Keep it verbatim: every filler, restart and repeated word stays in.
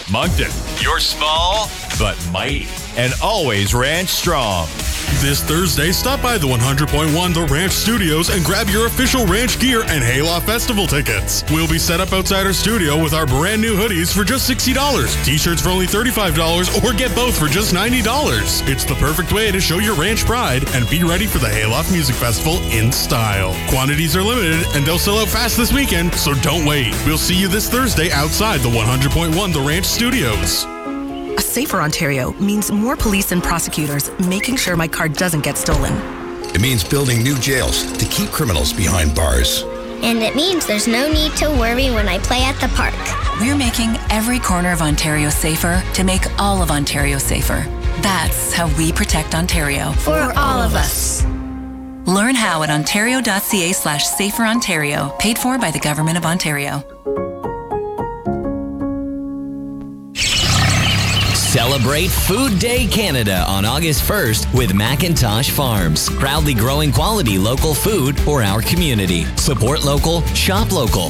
Moncton, you're small but mighty and always ranch strong. This Thursday, stop by the one hundred point one The Ranch Studios and grab your official ranch gear and Hayloft Festival tickets. We'll be set up outside our studio with our brand new hoodies for just sixty dollars, t-shirts for only thirty-five dollars, or get both for just ninety dollars. It's the perfect way to show your ranch pride and be ready for the Hayloft Music Festival in style. Quantities are limited and they'll sell out fast this weekend, so don't wait. We'll see you this Thursday outside the one hundred point one The Ranch Studios. A safer Ontario means more police and prosecutors making sure my car doesn't get stolen. It means building new jails to keep criminals behind bars. And it means there's no need to worry when I play at the park. We're making every corner of Ontario safer to make all of Ontario safer. That's how we protect Ontario. For, For all, all of us. Learn how at ontario.ca slash safer Ontario. Paid for by the Government of Ontario. Celebrate Food Day Canada on August first with Macintosh Farms. Proudly growing quality local food for our community. Support local, shop local.